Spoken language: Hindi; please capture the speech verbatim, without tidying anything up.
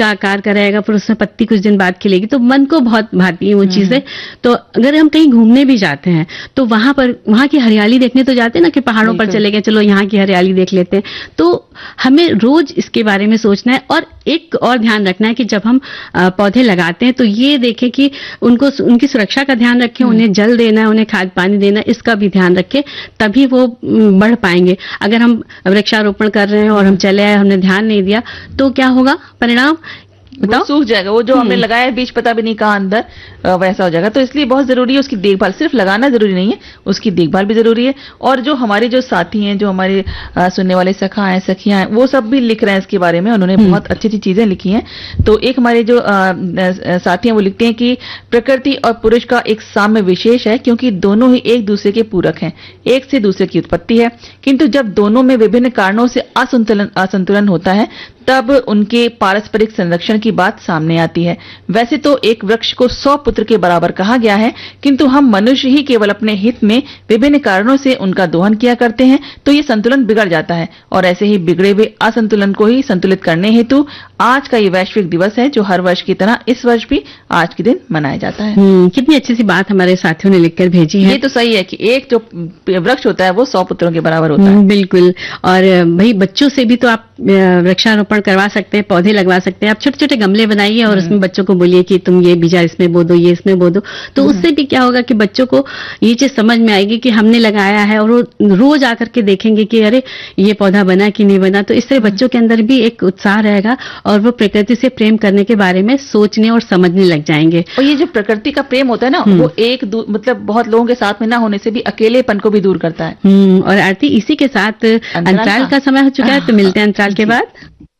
का आकार का रहेगा, फिर उसमें पत्ती कुछ दिन बाद खिलेगी, तो मन को बहुत भाती है वो चीजें। तो अगर हम कहीं घूमने भी जाते हैं तो वहां पर वहां की हरियाली देखने तो जाते हैं ना, कि पहाड़ों पर चले गए, चलो यहाँ की हरियाली देख लेते हैं। तो हमें रोज इसके बारे में सोचना है, और एक और ध्यान रखना है कि जब हम पौधे लगाते हैं तो ये देखें कि उनको उनकी सुरक्षा का ध्यान रखें, उन्हें जल देना है, उन्हें खाद पानी देना है, इसका भी ध्यान रखें, तभी वो बढ़ पाएंगे। अगर हम वृक्षारोपण कर रहे हैं और हम चले आए, हमने ध्यान नहीं दिया, तो क्या होगा परिणाम? वो सूख जाएगा, वो जो हमने लगाया बीज पता भी नहीं कहाँ अंदर, वैसा हो जाएगा। तो इसलिए बहुत जरूरी है उसकी देखभाल, सिर्फ लगाना जरूरी नहीं है, उसकी देखभाल भी जरूरी है। और जो हमारे जो साथी हैं, जो हमारे आ, सुनने वाले सखा हैं, सखियां हैं, वो सब भी लिख रहे हैं इसके बारे में, उन्होंने बहुत अच्छी अच्छी चीजें लिखी हैं। तो एक हमारे जो आ, साथी हैं वो लिखते हैं कि प्रकृति और पुरुष का एक साम्य विशेष है, क्योंकि दोनों ही एक दूसरे के पूरक हैं, एक से दूसरे की उत्पत्ति है, किंतु जब दोनों में विभिन्न कारणों से असंतुलन असंतुलन होता है तब उनके पारस्परिक संरक्षण की बात सामने आती है। वैसे तो एक वृक्ष को सौ पुत्र के बराबर कहा गया है, किंतु हम मनुष्य ही केवल अपने हित में विभिन्न कारणों से उनका दोहन किया करते हैं, तो ये संतुलन बिगड़ जाता है। और ऐसे ही बिगड़े हुए असंतुलन को ही संतुलित करने हेतु आज का ये वैश्विक दिवस है, जो हर वर्ष की तरह इस वर्ष भी आज के दिन मनाया जाता है। कितनी अच्छी सी बात हमारे साथियों ने लिखकर भेजी है। ये तो सही है कि एक जो वृक्ष होता है वो सौ पुत्रों के बराबर होता है। बिल्कुल। और भाई बच्चों से भी तो आप वृक्षारोपण करवा सकते हैं, पौधे लगवा सकते हैं। आप छोटे छोटे गमले बनाइए और उसमें बच्चों को बोलिए कि तुम ये बीजा इसमें बो दो, ये इसमें बो दो। तो उससे भी क्या होगा कि बच्चों को ये चीज समझ में आएगी कि हमने लगाया है, और वो रोज आकर के देखेंगे कि अरे ये पौधा बना कि नहीं बना। तो इससे बच्चों के अंदर भी एक उत्साह रहेगा और वो प्रकृति से प्रेम करने के बारे में सोचने और समझने लग जाएंगे। और ये जो प्रकृति का प्रेम होता है ना, वो एक मतलब बहुत लोगों के साथ में ना होने से भी अकेलेपन को भी दूर करता है। और आरती, इसी के साथ अंतराल का समय हो चुका है, तो मिलते हैं अंतराल के बाद।